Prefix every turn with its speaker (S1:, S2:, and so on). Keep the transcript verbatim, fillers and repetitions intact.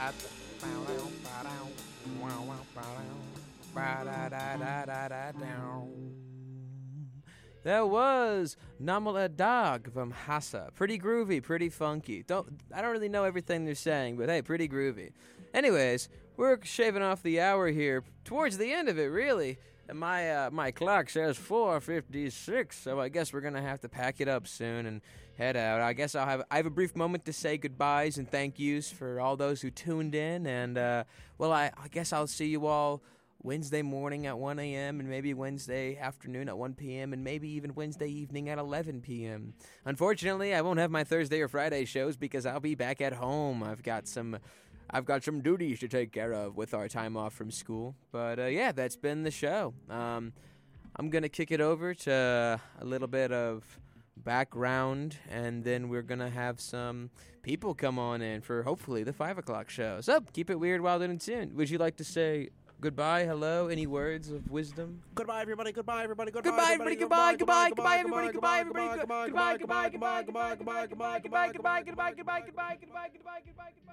S1: That was Namal Adag from Hassa. Pretty groovy, pretty funky. Don't I don't really know everything they're saying, but hey, pretty groovy. Anyways, we're shaving off the hour here, towards the end of it, really. And my uh, my clock says four fifty-six, so I guess we're gonna have to pack it up soon and head out. I guess I'll have I have a brief moment to say goodbyes and thank yous for all those who tuned in, and uh, well, I, I guess I'll see you all Wednesday morning at one a.m. and maybe Wednesday afternoon at one p.m. and maybe even Wednesday evening at eleven p.m. Unfortunately, I won't have my Thursday or Friday shows because I'll be back at home. I've got some I've got some duties to take care of with our time off from school. But uh, yeah, that's been the show. Um, I'm going to kick it over to a little bit of background, and then we're going to have some people come on in for hopefully the five o'clock show. So keep it weird, wild, and in tune. Would you like to say goodbye, hello, any words of wisdom?
S2: Goodbye, everybody. Goodbye, everybody. Goodbye,
S1: goodbye everybody. Goodbye, goodbye, goodbye, everybody. Goodbye, everybody. Goodbye, goodbye, goodbye, goodbye, goodbye, goodbye, goodbye, goodbye, goodbye, goodbye, goodbye, goodbye, goodbye, goodbye, goodbye, goodbye, goodbye, goodbye.